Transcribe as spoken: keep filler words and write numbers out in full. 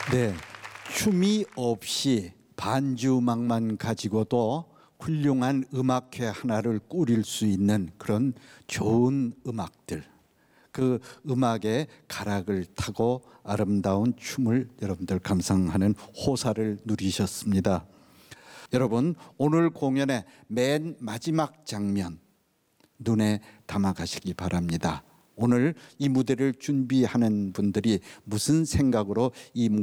네, 춤이 없이 반주음악만 가지고도 훌륭한 음악회 하나를 꾸릴 수 있는 그런 좋은 음악들, 그 음악의 가락을 타고 아름다운 춤을 여러분들 감상하는 호사를 누리셨습니다. 여러분, 오늘 공연의 맨 마지막 장면 눈에 담아가시기 바랍니다. 오늘 이 무대를 준비하는 분들이 무슨 생각으로 이